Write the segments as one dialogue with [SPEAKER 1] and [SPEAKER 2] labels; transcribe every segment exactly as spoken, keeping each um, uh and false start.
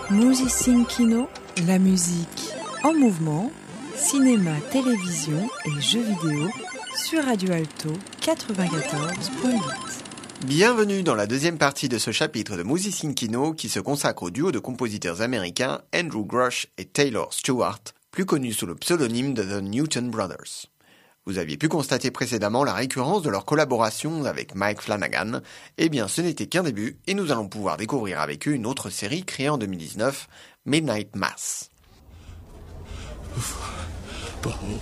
[SPEAKER 1] Musicinkino, la musique en mouvement, cinéma, télévision et jeux vidéo sur Radio Alto quatre-vingt-quatorze point huit.
[SPEAKER 2] Bienvenue dans la deuxième partie de ce chapitre de Musicinkino qui se consacre au duo de compositeurs américains Andrew Grush et Taylor Stewart, plus connus sous le pseudonyme de The Newton Brothers. Vous aviez pu constater précédemment la récurrence de leur collaboration avec Mike Flanagan. Eh bien, ce n'était qu'un début et nous allons pouvoir découvrir avec eux une autre série créée en deux mille dix-neuf, Midnight Mass.
[SPEAKER 3] Behold,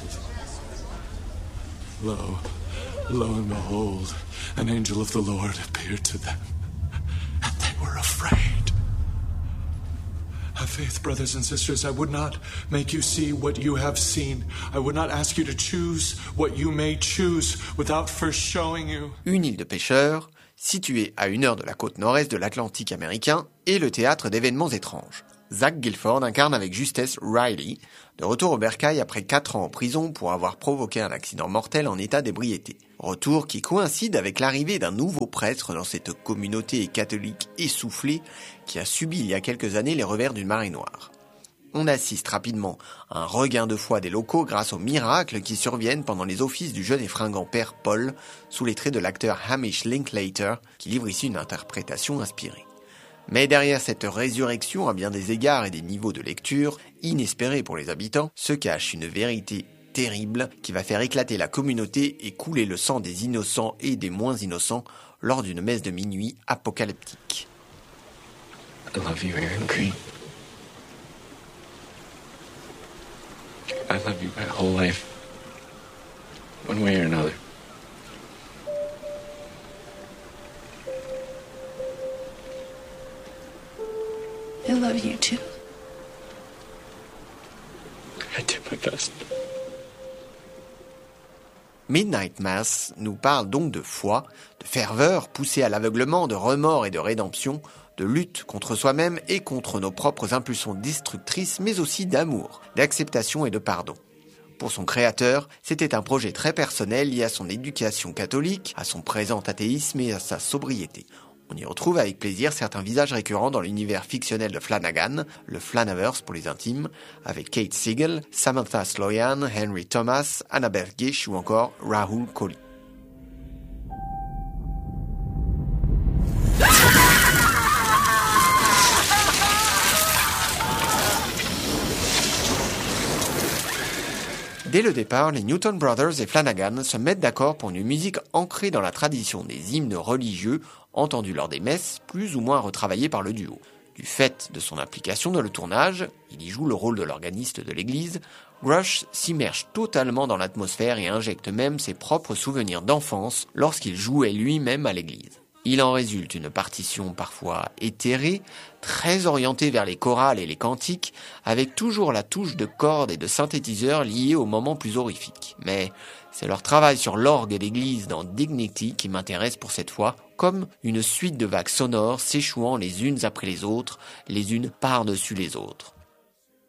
[SPEAKER 3] lo, lo and behold, an angel of the Lord appeared to them, and they were afraid. Have faith, brothers and sisters. I would not make you see what you have seen. I would not ask you to choose what you may choose without first showing you.
[SPEAKER 2] Une île de pêcheurs, située à une heure de la côte nord-est de l'Atlantique américain, est le théâtre d'événements étranges. Zach Gilford incarne avec justesse Riley, de retour au bercail après quatre ans en prison pour avoir provoqué un accident mortel en état d'ébriété. Retour qui coïncide avec l'arrivée d'un nouveau prêtre dans cette communauté catholique essoufflée qui a subi il y a quelques années les revers d'une marée noire. On assiste rapidement à un regain de foi des locaux grâce aux miracles qui surviennent pendant les offices du jeune et fringant père Paul, sous les traits de l'acteur Hamish Linklater, qui livre ici une interprétation inspirée. Mais derrière cette résurrection à bien des égards et des niveaux de lecture, inespérés pour les habitants, se cache une vérité terrible qui va faire éclater la communauté et couler le sang des innocents et des moins innocents lors d'une messe de minuit apocalyptique.
[SPEAKER 3] I love you, Aaron Green. I love you my whole life. One way or another.
[SPEAKER 4] I love you too.
[SPEAKER 3] I did my best.
[SPEAKER 2] Midnight Mass nous parle donc de foi, de ferveur poussée à l'aveuglement, de remords et de rédemption, de lutte contre soi-même et contre nos propres impulsions destructrices, mais aussi d'amour, d'acceptation et de pardon. Pour son créateur, c'était un projet très personnel lié à son éducation catholique, à son présent athéisme et à sa sobriété. On y retrouve avec plaisir certains visages récurrents dans l'univers fictionnel de Flanagan, le Flanaverse pour les intimes, avec Kate Siegel, Samantha Sloyan, Henry Thomas, Annabeth Gish ou encore Rahul Kohli. Dès le départ, les Newton Brothers et Flanagan se mettent d'accord pour une musique ancrée dans la tradition des hymnes religieux entendus lors des messes, plus ou moins retravaillés par le duo. Du fait de son implication dans le tournage, il y joue le rôle de l'organiste de l'église, Grush s'immerge totalement dans l'atmosphère et injecte même ses propres souvenirs d'enfance lorsqu'il jouait lui-même à l'église. Il en résulte une partition parfois éthérée, très orientée vers les chorales et les cantiques, avec toujours la touche de cordes et de synthétiseurs liés aux moments plus horrifiques. Mais c'est leur travail sur l'orgue d'église dans Dignity qui m'intéresse pour cette fois, comme une suite de vagues sonores s'échouant les unes après les autres, les unes par-dessus les autres.